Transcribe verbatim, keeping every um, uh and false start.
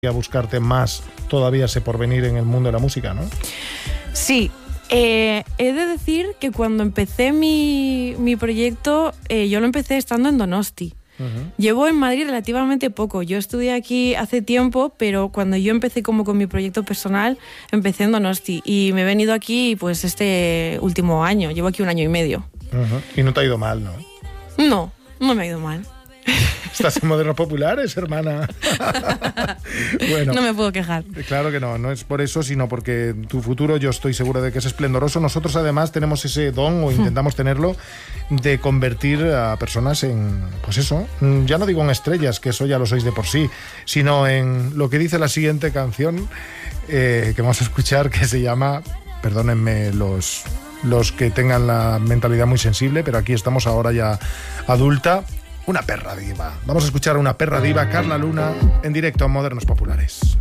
a buscarte más todavía ese porvenir en el mundo de la música, ¿no? Sí, eh, he de decir que cuando empecé mi, mi proyecto, eh, yo lo empecé estando en Donosti. Uh-huh. Llevo en Madrid relativamente poco. Yo estudié aquí hace tiempo, pero cuando yo empecé como con mi proyecto personal, empecé en Donosti y me he venido aquí pues este último año. Llevo aquí un año y medio. Uh-huh. Y no te ha ido mal, ¿no? No, no me ha ido mal. ¿Estás en Modernos Populares, hermana? Bueno, no me puedo quejar. Claro que no, no es por eso, sino porque tu futuro yo estoy seguro de que es esplendoroso. Nosotros además tenemos ese don, o intentamos tenerlo, de convertir a personas en, pues eso, ya no digo en estrellas, que eso ya lo sois de por sí, sino en lo que dice la siguiente canción eh, que vamos a escuchar, que se llama, perdónenme los, los que tengan la mentalidad muy sensible, pero aquí estamos ahora ya adulta. Una perra diva. Vamos a escuchar a una perra diva, Carla Luna, en directo a Modernos Populares.